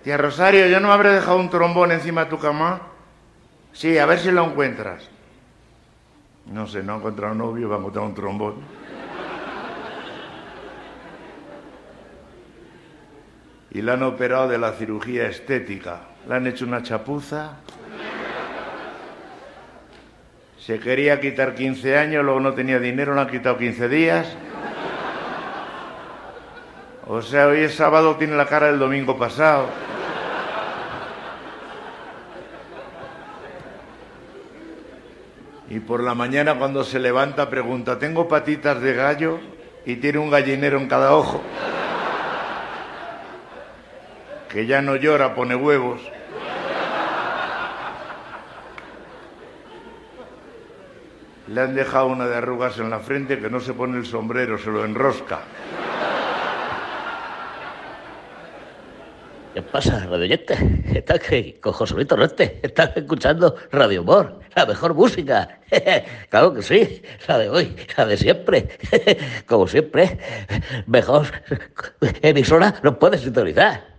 Tía Rosario, ¿yo no me habré dejado un trombón encima de tu cama? Sí, a ver si lo encuentras. No sé, no ha encontrado un novio, va a encontrar un trombón. Y le han operado de la cirugía estética. Le han hecho una chapuza. Se quería quitar 15 años, luego no tenía dinero, le han quitado 15 días. O sea, hoy es sábado, tiene la cara del domingo pasado. Y por la mañana cuando se levanta pregunta, ¿tengo patitas de gallo? Y tiene un gallinero en cada ojo. Que ya no llora, pone huevos. Le han dejado una de arrugas en la frente que no se pone el sombrero, se lo enrosca. ¿Qué pasa, radioyente? Estás que con Joselito Reste, estás escuchando Radio Humor, la mejor música. Claro que sí, la de hoy, la de siempre. Como siempre, mejor emisora no puedes sintonizar.